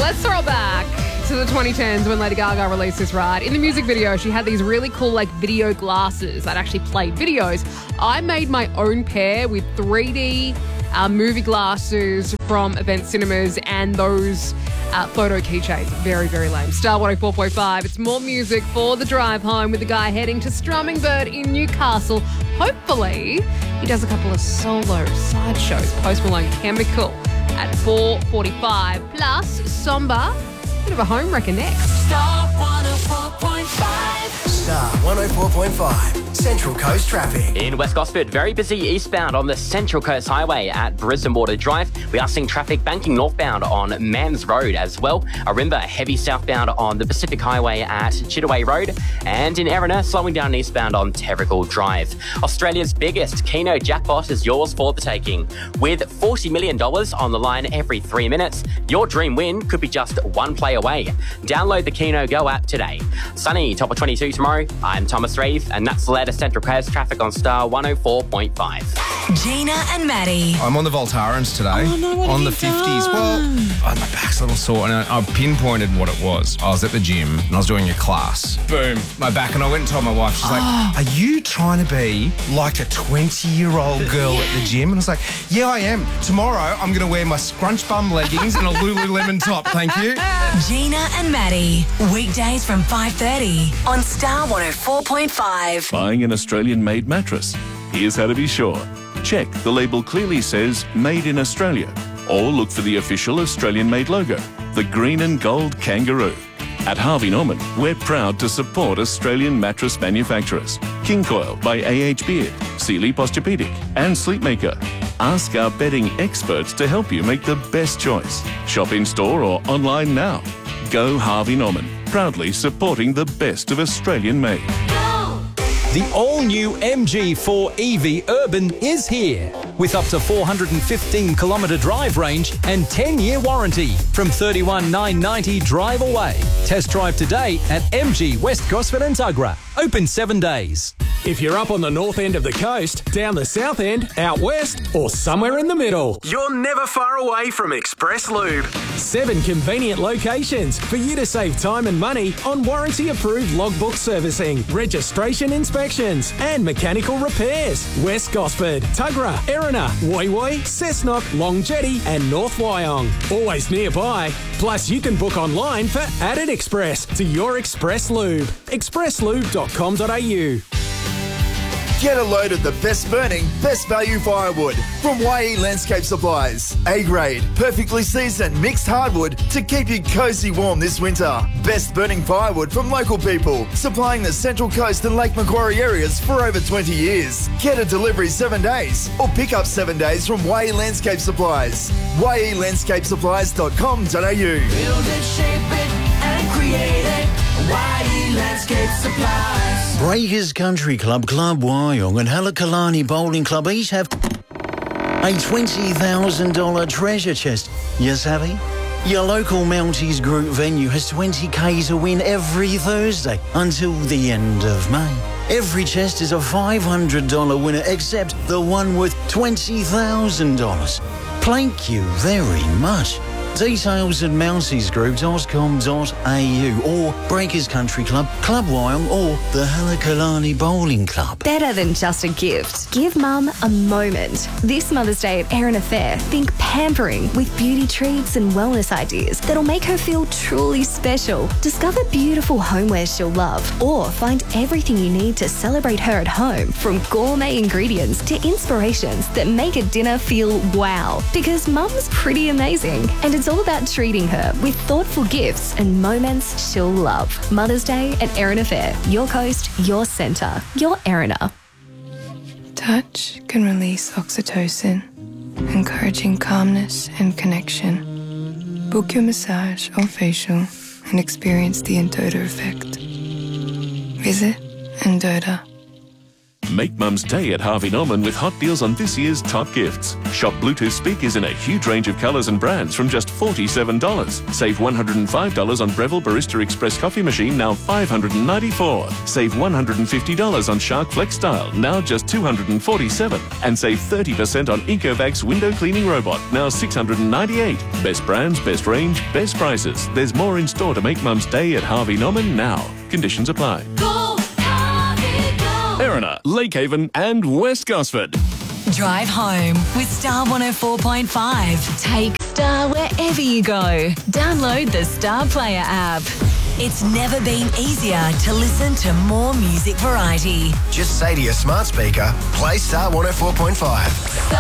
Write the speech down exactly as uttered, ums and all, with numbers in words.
Let's throw it back to the twenty tens when Lady Gaga released this ride. In the music video, she had these really cool like video glasses that actually played videos. I made my own pair with three D uh, movie glasses from Event Cinemas and those uh, photo keychains. Very, very lame. Star one oh four point five. It's more music for the drive home with the guy heading to Strumming Bird in Newcastle. Hopefully, he does a couple of solo side shows. Post Malone Chemical at four forty-five. Plus, Somba, bit of a home wrecker next. Star one oh four point five. Star one oh four point five. Central Coast traffic. In West Gosford, very busy eastbound on the Central Coast Highway at Brisbane Water Drive. We are seeing traffic banking northbound on Mans Road as well. Arimba, heavy southbound on the Pacific Highway at Chittaway Road. And in Erina, slowing down eastbound on Terrigal Drive. Australia's biggest Keno jackpot is yours for the taking. With forty million dollars on the line every three minutes, your dream win could be just one play away. Download the Keno Go app today. Sunny, top of twenty-two tomorrow. I'm Thomas Reeve, and that's the latest Central Coast traffic on Star one oh four point five. Gina and Maddie. I'm on the Voltarans today. Oh, no, what on have the you fifties. done? Well, oh, my back's a little sore, and I, I pinpointed what it was. I was at the gym and I was doing a class. Boom, my back, and I went and told my wife. She's like, "Are you trying to be like a twenty-year-old girl at the gym?" And I was like, "Yeah, I am. Tomorrow, I'm going to wear my scrunch bum leggings and a Lululemon top. Thank you." Gina and Maddie. Weekdays from five thirty on Star one oh four point five. Buying an Australian-made mattress? Here's how to be sure. Check the label clearly says Made in Australia, or look for the official Australian-made logo, the green and gold kangaroo. At Harvey Norman, we're proud to support Australian mattress manufacturers. King Coil by A H Beard, Sealy Posturepedic and Sleepmaker. Ask our bedding experts to help you make the best choice. Shop in-store or online now. Go Harvey Norman, proudly supporting the best of Australian-made. The all-new M G four E V Urban is here with up to four hundred fifteen kilometre drive range and ten-year warranty from thirty-one thousand nine hundred ninety drive away. Test drive today at M G West Gosford and Tuggerah. Open seven days. If you're up on the north end of the coast, down the south end, out west, or somewhere in the middle, you're never far away from Express Lube. Seven convenient locations for you to save time and money on warranty-approved logbook servicing, registration inspections, and mechanical repairs. West Gosford, Tuggerah, Erina, Woy Woy, Cessnock, Long Jetty, and North Wyong. Always nearby. Plus, you can book online for Added Express to your Express Lube. express lube dot com dot a u. Get a load of the best burning, best value firewood from Y E Landscape Supplies. A-grade, perfectly seasoned mixed hardwood to keep you cozy warm this winter. Best burning firewood from local people, supplying the Central Coast and Lake Macquarie areas for over twenty years. Get a delivery seven days or pick up seven days from Y E Landscape Supplies. y e landscape supplies dot com dot a u. Build it, shape it, and create it. Y E Landscape Supplies. Breakers Country Club, Club Wyong and Halakalani Bowling Club each have a twenty thousand dollars treasure chest. You savvy? Your local Mounties Group venue has twenty K to win every Thursday until the end of May. Every chest is a five hundred dollars winner except the one worth twenty thousand dollars. Thank you very much. Details at mounties group dot com dot a u or Breakers Country Club, Club Wyong or the Halakalani Bowling Club. Better than just a gift. Give Mum a moment. This Mother's Day at Erina Fair, think pampering with beauty treats and wellness ideas that'll make her feel truly special. Discover beautiful homewares she'll love or find everything you need to celebrate her at home, from gourmet ingredients to inspirations that make a dinner feel wow. Because Mum's pretty amazing and it's all about treating her with thoughtful gifts and moments she'll love. Mother's Day at Erina Fair. Your coast, your centre, your Erina. Touch can release oxytocin, encouraging calmness and connection. Book your massage or facial and experience the Endota effect. Visit Endota. Make Mum's Day at Harvey Norman with hot deals on this year's top gifts. Shop Bluetooth speakers in a huge range of colours and brands from just forty-seven dollars. Save one hundred five dollars on Breville Barista Express coffee machine, now five hundred ninety-four dollars. Save one hundred fifty dollars on Shark Flex Style, now just two hundred forty-seven dollars. And save thirty percent on Ecovacs window cleaning robot, now six hundred ninety-eight dollars. Best brands, best range, best prices. There's more in store to make Mum's Day at Harvey Norman now. Conditions apply. Go, Harvey, go. Erina, Lakehaven and West Gosford. Drive home with Star one oh four point five. Take Star wherever you go. Download the Star Player app. It's never been easier to listen to more music variety. Just say to your smart speaker, play Star one oh four point five.